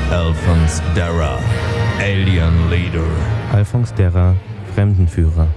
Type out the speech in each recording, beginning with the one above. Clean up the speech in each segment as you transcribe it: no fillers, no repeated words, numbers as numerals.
Alphonse Darra, Alien Leader. Alphonse Darra, Fremdenführer.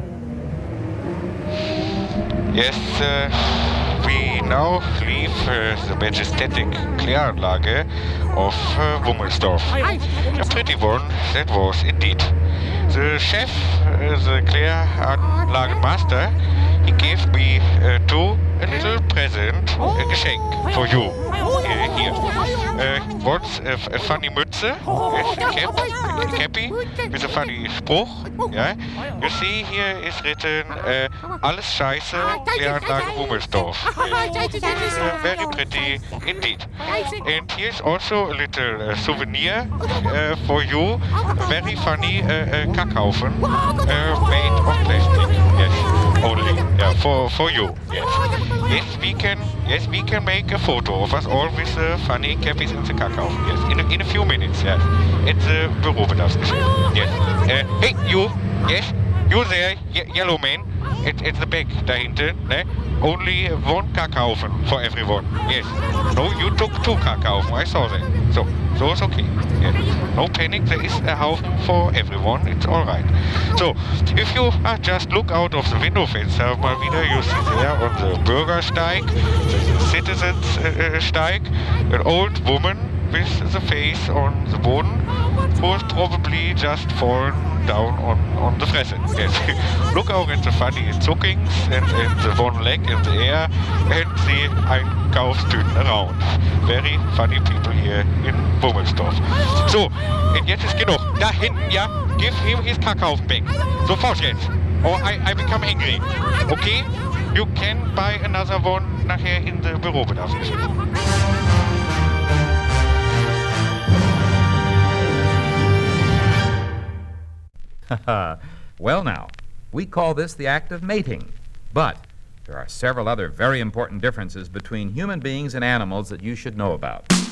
Yes, we now leave the majestic Kläranlage of Wummelsdorf. A pretty one that was indeed. The chef, the Kläranlagenmaster, he gave me a little present, a Geschenk for you. Here. Once a funny Mütze, yes, a cappy with a funny Spruch. Yeah. You see here is written Alles Scheiße, Kläranlage Wummelsdorf. Yes. Very pretty indeed. And here's also a little souvenir for you. A very funny Kackhaufen made of plastic. Yes, only. Yeah, for you. Yes. Yes, we can make a photo of us all with funny cappies in the Kackhaufen. Yes, in a few minutes. Yes, at the Bürobedarfsgeschäft. Yes. Hey, you. Yes, you there, yellow man. At the back dahinter. Ne? Only one Kackhaufen for everyone. Yes. No, you took two Kackhaufen. I saw that. So it's okay. Yes. No panic. There is a Haufen for everyone. It's all right. So if you just look out of the window fenster mal wieder, you see there on the Bürgersteig, the Citizenssteig, an old woman with the face on the Boden, who has probably just fallen down on the Fresse. Yes. Look out at the funny Zuckings and the one leg in the air and the Einkaufstüten around. Very funny people here in Wummelsdorf. So, und jetzt ist genug. Da hinten, ja, give him his Kackhaufen back. Sofort jetzt. Or I become angry. Okay? You can buy another one nachher in the Bürobedarfsgeschäft. Well now, we call this the act of mating, but there are several other very important differences between human beings and animals that you should know about.